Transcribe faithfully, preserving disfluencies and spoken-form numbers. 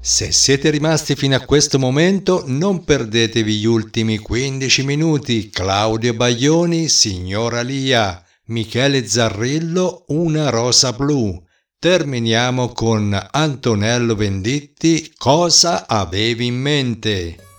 Se siete rimasti fino a questo momento, non perdetevi gli ultimi quindici minuti. Claudio Baglioni, Signora Lia, Michele Zarrillo, Una rosa blu. Terminiamo con Antonello Venditti, Cosa avevi in mente?